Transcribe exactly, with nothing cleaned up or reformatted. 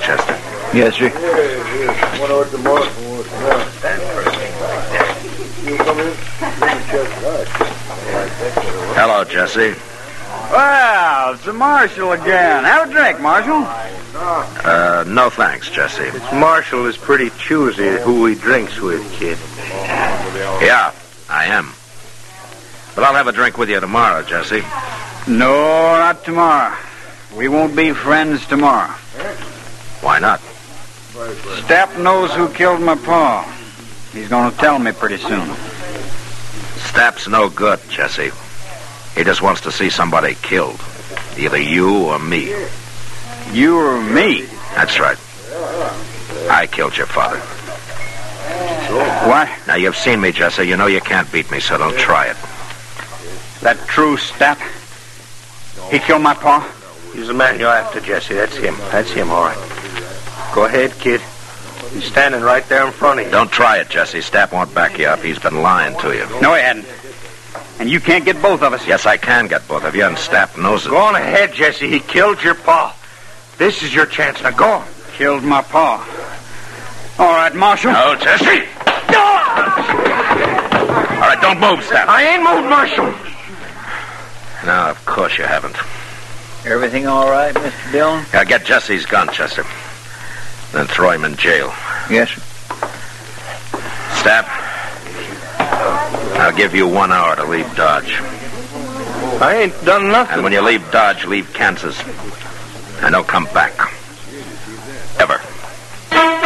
Chester. Yes, sir. Hello, Jesse. Well, it's the Marshal again. Have a drink, Marshal. Uh, no thanks, Jesse. Marshal is pretty choosy who he drinks with, kid. Yeah, I am. But I'll have a drink with you tomorrow, Jesse. No, not tomorrow. We won't be friends tomorrow. Why not? Stapp knows who killed my pa. He's going to tell me pretty soon. Stapp's no good, Jesse. He just wants to see somebody killed. Either you or me. You or me? That's right. I killed your father. What? Now, you've seen me, Jesse. You know you can't beat me, so don't try it. That true, Stapp? He killed my pa? He's the man you're after, Jesse. That's him. That's him, all right. Go ahead, kid. He's standing right there in front of you. Don't try it, Jesse. Stapp won't back you up. He's been lying to you. No, he hadn't. And you can't get both of us. Yes, I can get both of you, and Stapp knows it. Go on ahead, Jesse. He killed your pa. This is your chance. Now, go on. Killed my pa. All right, Marshal. No, Jesse. All right, don't move, Stapp. I ain't moved, Marshal. No, of course you haven't. Everything all right, Mister Dillon? Now, get Jesse's gun, Chester. Then throw him in jail. Yes, sir. Stapp, I'll give you one hour to leave Dodge. I ain't done nothing. And when you leave Dodge, leave Kansas. And don't come back.